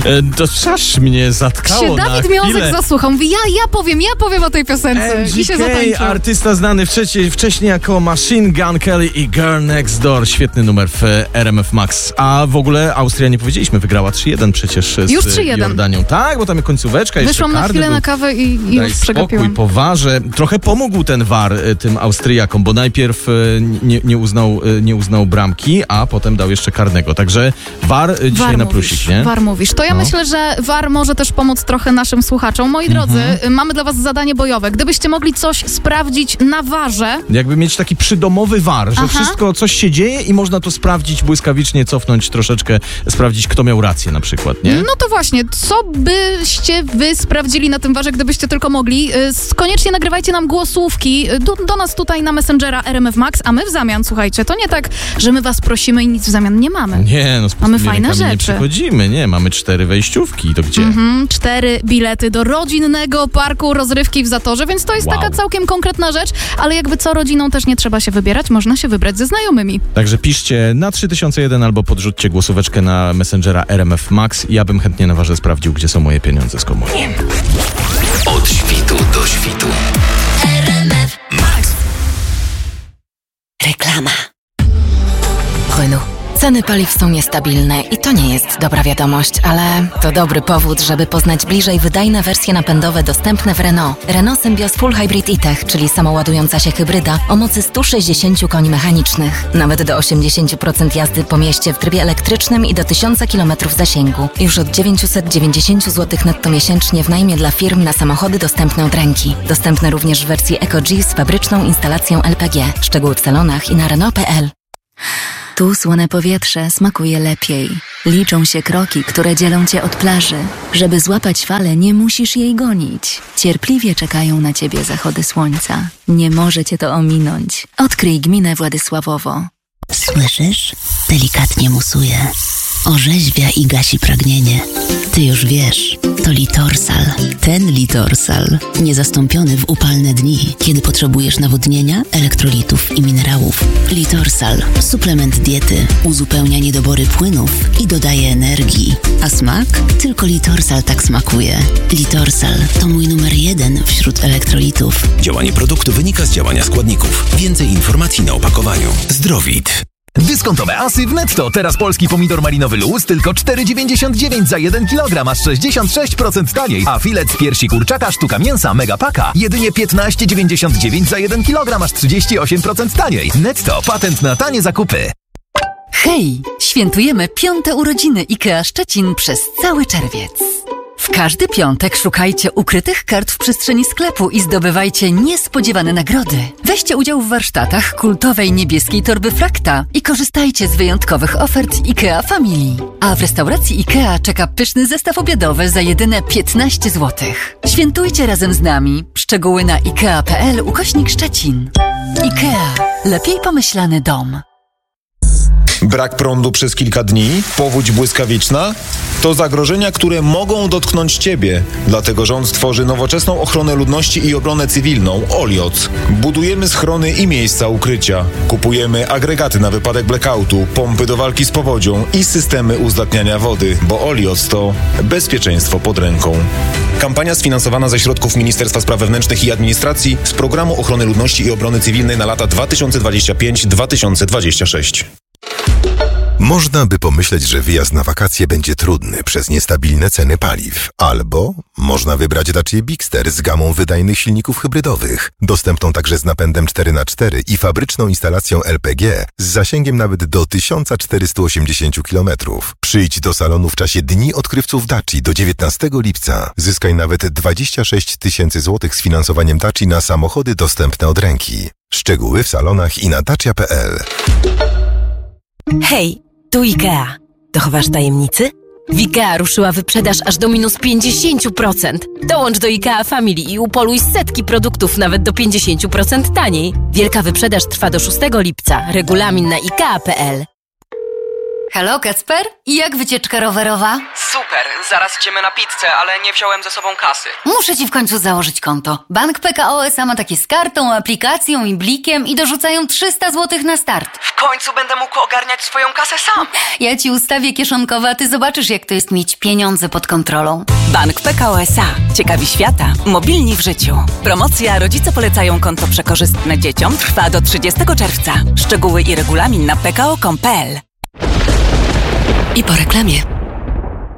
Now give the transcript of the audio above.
To aż mnie zatkało na Dawid chwilę. Miązek zasłuchał. Mówi, ja powiem o tej piosence. I się zatańczył. MGK, artysta znany wcześniej jako Machine Gun Kelly i Girl Next Door. Świetny numer w RMF Max. A w ogóle Austria, nie powiedzieliśmy, wygrała 3-1 przecież z już 3-1. Jordanią. Tak, bo tam jest końcóweczka. Wyszłam na chwilę na kawę i już przegapiłam. Spokój, poważę. Trochę pomógł ten VAR tym Austriakom, bo najpierw nie uznał bramki, a potem dał jeszcze karnego. Także VAR dzisiaj na plusik, nie? VAR mówisz. To ja myślę, że VAR może też pomóc trochę naszym słuchaczom. Moi drodzy, mamy dla was zadanie bojowe. Gdybyście mogli coś sprawdzić na VAR-ze... Jakby mieć taki przydomowy VAR, że wszystko, coś się dzieje i można to sprawdzić błyskawicznie, cofnąć troszeczkę, sprawdzić, kto miał rację na przykład, nie? No to właśnie, co byście wy sprawdzili na tym VAR-ze, gdybyście tylko mogli? Koniecznie nagrywajcie nam głosówki do nas tutaj na Messengera RMF Max, a my w zamian, słuchajcie, to nie tak, że my was prosimy i nic w zamian nie mamy. Nie, no z mamy fajne rzeczy. Nie przychodzimy, nie, mamy 4 wejściówki, to gdzie? 4 bilety do rodzinnego parku rozrywki w Zatorze, więc to jest taka całkiem konkretna rzecz, ale jakby co, rodziną też nie trzeba się wybierać, można się wybrać ze znajomymi. Także piszcie na 3001 albo podrzućcie głosóweczkę na Messengera RMF Max. Ja bym chętnie na VAR-ze sprawdził, gdzie są moje pieniądze z komunii. Od świtu do świtu. RMF Max. Reklama. Renault. Ceny paliw są niestabilne i to nie jest dobra wiadomość, ale to dobry powód, żeby poznać bliżej wydajne wersje napędowe dostępne w Renault. Renault Symbioz Full Hybrid E-Tech, czyli samoładująca się hybryda o mocy 160 koni mechanicznych. Nawet do 80% jazdy po mieście w trybie elektrycznym i do 1000 km zasięgu. Już od 990 zł netto miesięcznie w najmie dla firm na samochody dostępne od ręki. Dostępne również w wersji Eco-G z fabryczną instalacją LPG. Szczegóły w salonach i na Renault.pl. Tu słone powietrze smakuje lepiej. Liczą się kroki, które dzielą cię od plaży. Żeby złapać falę, nie musisz jej gonić. Cierpliwie czekają na ciebie zachody słońca. Nie może cię to ominąć. Odkryj gminę Władysławowo. Słyszysz? Delikatnie musuje. Orzeźwia i gasi pragnienie. Ty już wiesz, to Litorsal. Ten Litorsal. Niezastąpiony w upalne dni, kiedy potrzebujesz nawodnienia, elektrolitów i minerałów. Litorsal. Suplement diety. Uzupełnia niedobory płynów i dodaje energii. A smak? Tylko Litorsal tak smakuje. Litorsal to mój numer 1 wśród elektrolitów. Działanie produktu wynika z działania składników. Więcej informacji na opakowaniu. Zdrowit. Dyskontowe asy w Netto. Teraz polski pomidor malinowy Luz tylko 4,99 za 1 kg, masz 66% taniej. A filet z piersi kurczaka sztuka mięsa Megapaka jedynie 15,99 za 1 kg, masz 38% taniej. Netto. Patent na tanie zakupy. Hej! Świętujemy 5. urodziny IKEA Szczecin przez cały czerwiec. W każdy piątek szukajcie ukrytych kart w przestrzeni sklepu i zdobywajcie niespodziewane nagrody. Weźcie udział w warsztatach kultowej niebieskiej torby Frakta i korzystajcie z wyjątkowych ofert IKEA Family. A w restauracji IKEA czeka pyszny zestaw obiadowy za jedyne 15 zł. Świętujcie razem z nami. Szczegóły na ikea.pl/Szczecin. IKEA. Lepiej pomyślany dom. Brak prądu przez kilka dni, powódź błyskawiczna to zagrożenia, które mogą dotknąć Ciebie. Dlatego rząd tworzy nowoczesną ochronę ludności i obronę cywilną OLIOC. Budujemy schrony i miejsca ukrycia. Kupujemy agregaty na wypadek blackoutu, pompy do walki z powodzią i systemy uzdatniania wody, bo OLIOC to bezpieczeństwo pod ręką. Kampania sfinansowana ze środków Ministerstwa Spraw Wewnętrznych i Administracji z Programu Ochrony Ludności i Obrony Cywilnej na lata 2025-2026. Można by pomyśleć, że wyjazd na wakacje będzie trudny przez niestabilne ceny paliw. Albo można wybrać Dacia Bigster z gamą wydajnych silników hybrydowych, dostępną także z napędem 4x4 i fabryczną instalacją LPG z zasięgiem nawet do 1480 km. Przyjdź do salonu w czasie Dni Odkrywców Daci do 19 lipca. Zyskaj nawet 26 000 złotych z finansowaniem Daci na samochody dostępne od ręki. Szczegóły w salonach i na dacia.pl. Hej, tu IKEA. Dochowasz tajemnicy? W IKEA ruszyła wyprzedaż aż do minus 50%. Dołącz do IKEA Family i upoluj setki produktów nawet do 50% taniej. Wielka wyprzedaż trwa do 6 lipca. Regulamin na ikea.pl. Halo, Kacper? Jak wycieczka rowerowa? Super, zaraz idziemy na pizzę, ale nie wziąłem ze sobą kasy. Muszę ci w końcu założyć konto. Bank PKO SA ma takie z kartą, aplikacją i blikiem i dorzucają 300 zł na start. W końcu będę mógł ogarniać swoją kasę sam. Ja ci ustawię kieszonkowe, a ty zobaczysz, jak to jest mieć pieniądze pod kontrolą. Bank PKO SA. Ciekawi świata. Mobilni w życiu. Promocja Rodzice polecają konto przekorzystne dzieciom trwa do 30 czerwca. Szczegóły i regulamin na pko.com.pl. I po reklamie.